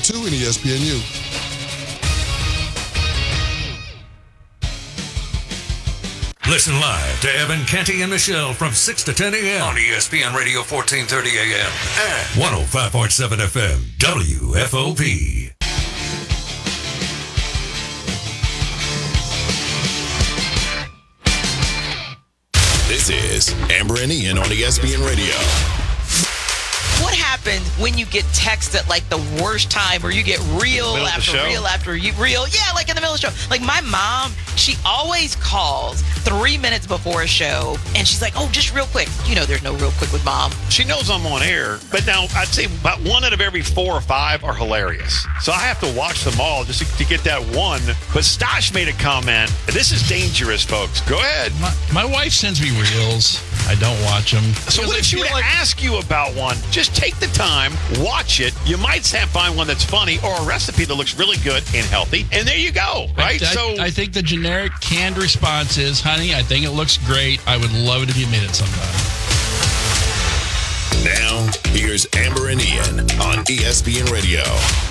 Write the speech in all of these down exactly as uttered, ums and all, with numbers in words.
two and E S P N U. Listen live to Evan, Canty, and Michelle from six to ten a.m. on E S P N Radio fourteen thirty a.m. and one oh five point seven F M W F O P. This is Amber and Ian on E S P N Radio. What happens when you get text at like the worst time, or you get reel after reel after you reel? Yeah, like in the middle of the show. Like my mom, she always calls three minutes before a show, and she's like, "Oh, just real quick." You know, there's no real quick with mom. She knows I'm on air, but now I'd say about one out of every four or five are hilarious. So I have to watch them all just to, to get that one. But Stosh made a comment. This is dangerous, folks. Go ahead. My, my wife sends me reels. I don't watch them. So what if she were to ask you about one? Just take the time, watch it. You might find one that's funny or a recipe that looks really good and healthy, and there you go, right? I, I, so I think the generic canned response is, honey, I think it looks great. I would love it if you made it sometime. Now, here's Amber and Ian on E S P N Radio.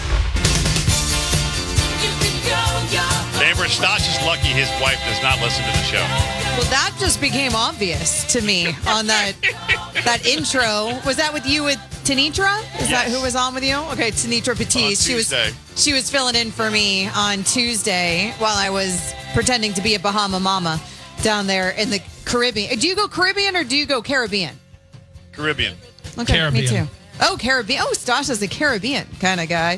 Amber, Stosh is lucky his wife does not listen to the show. Well, that just became obvious to me on that that intro. Was that with you with Tanitra? Is yes. that who was on with you? Okay, Tanitra Batiste. She was she was filling in for me on Tuesday while I was pretending to be a Bahama Mama down there in the Caribbean. Do you go Caribbean or do you go Caribbean? Caribbean. Okay, Caribbean. Me too. Oh, Caribbean. Oh, Stosh is a Caribbean kind of guy.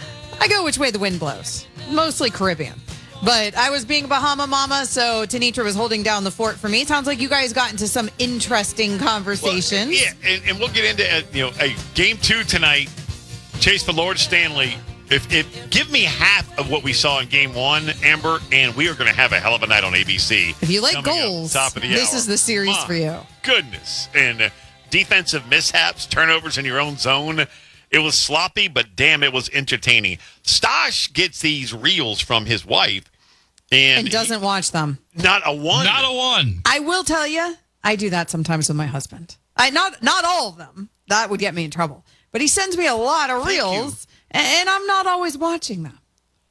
I go which way the wind blows. Mostly Caribbean. But I was being a Bahama Mama, so Tanitra was holding down the fort for me. Sounds like you guys got into some interesting conversations. Well, yeah, and, and we'll get into uh, you know a game two tonight. Chase for Lord Stanley. If, if give me half of what we saw in game one, Amber, and we are going to have a hell of a night on A B C. If you like goals, top of the this hour. is the series My for you. Goodness, and uh, defensive mishaps, turnovers in your own zone. It was sloppy, but damn, it was entertaining. Stosh gets these reels from his wife. And, and doesn't he, watch them. Not a one. Not a one. I will tell you, I do that sometimes with my husband. I not not all of them. That would get me in trouble. But he sends me a lot of Thank reels, and, and I'm not always watching them.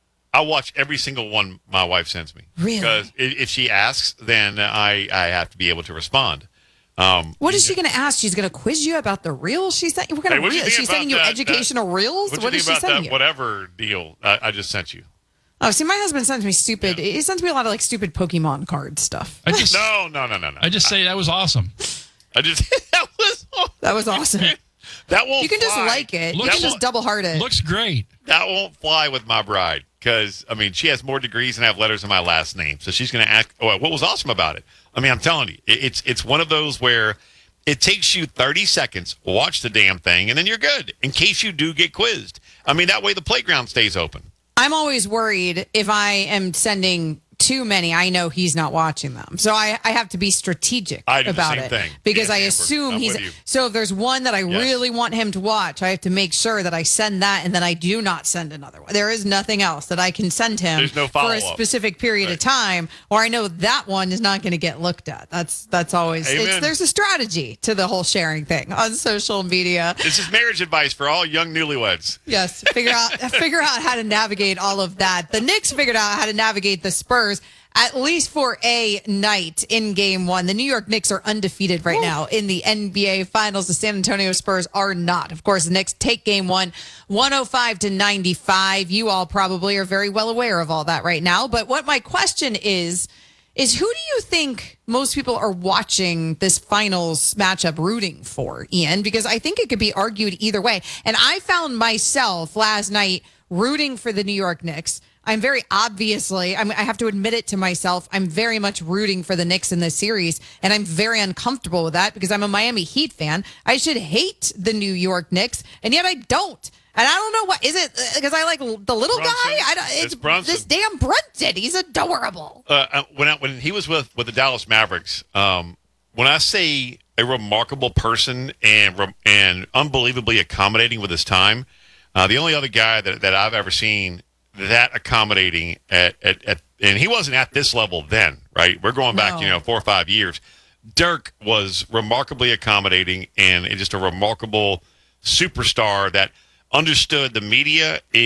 I watch every single one my wife sends me. Really? Because if she asks, then I, I have to be able to respond. Um, what is she going to ask? She's going to quiz you about the reels she's sending. What kind hey, of what reels? She's sending you that, educational that, reels. What, what you is think she about sending that you? whatever deal I, I just sent you? Oh, see, my husband sends me stupid. Yeah. He sends me a lot of like stupid Pokemon card stuff. I just no, no, no, no, no. I just say that was awesome. I just that was that was awesome. That won't. You can fly. just like it. Looks, you can just double heart it. Looks great. That won't fly with my bride because I mean she has more degrees and I have letters in my last name, so she's going to ask. Oh, what was awesome about it? I mean, I'm telling you, it, it's it's one of those where. It takes you thirty seconds, watch the damn thing, and then you're good in case you do get quizzed. I mean, that way the playground stays open. I'm always worried if I am sending too many, I know he's not watching them. So I, I have to be strategic I do about the same it. Thing. Because yeah, I Amber, assume I'm he's... with you. So if there's one that I yes. really want him to watch, I have to make sure that I send that and then I do not send another one. There is nothing else that I can send him There's no for a follow-up. specific period right. of time, or I know that one is not going to get looked at. That's that's always... It's, there's a strategy to the whole sharing thing on social media. This is marriage advice for all young newlyweds. Yes, figure out figure out how to navigate all of that. The Knicks figured out how to navigate the Spurs, at least for a night in game one. The New York Knicks are undefeated right Ooh. now in the N B A Finals. The San Antonio Spurs are not. Of course, the Knicks take game one, one oh five to ninety-five. You all probably are very well aware of all that right now. But what my question is, is who do you think most people are watching this finals matchup rooting for, Ian? Because I think it could be argued either way. And I found myself last night rooting for the New York Knicks. I'm very obviously, I'm, I have to admit it to myself, I'm very much rooting for the Knicks in this series, and I'm very uncomfortable with that because I'm a Miami Heat fan. I should hate the New York Knicks, and yet I don't. And I don't know what, is it because I like the little Brunson. guy? I don't, it's, it's Brunson. This damn Brunson. He's adorable. Uh, when I, when he was with, with the Dallas Mavericks, um, when I say a remarkable person and and unbelievably accommodating with his time, uh, the only other guy that, that I've ever seen that accommodating at, at, at and he wasn't at this level then, right? We're going back, no. you know, four or five years. Dirk was remarkably accommodating and just a remarkable superstar that understood the media